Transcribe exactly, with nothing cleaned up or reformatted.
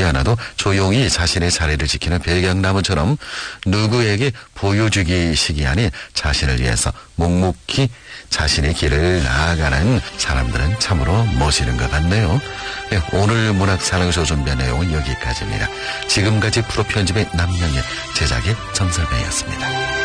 보이지 않아도 조용히 자신의 자리를 지키는 백양나무처럼 누구에게 보여주기식이 아닌 자신을 위해서 묵묵히 자신의 길을 나아가는 사람들은 참으로 멋있는 것 같네요. 네, 오늘 문학사랑쇼 준비한 내용은 여기까지입니다. 지금까지 프로 편집의 남명희, 제작의 정설배였습니다.